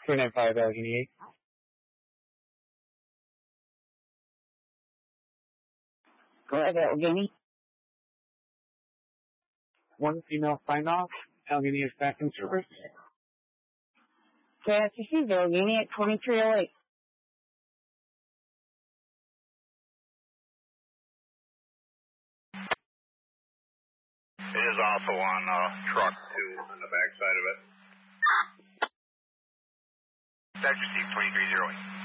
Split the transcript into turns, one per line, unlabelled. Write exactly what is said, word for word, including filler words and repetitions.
three nine five Allegheny eight.
Go ahead, Allegheny.
One female sign off. Allegheny is back in service.
Okay, that's received, Allegheny at twenty-three oh eight.
It is also on uh, truck two on the back side of it. That's received twenty-three oh eight.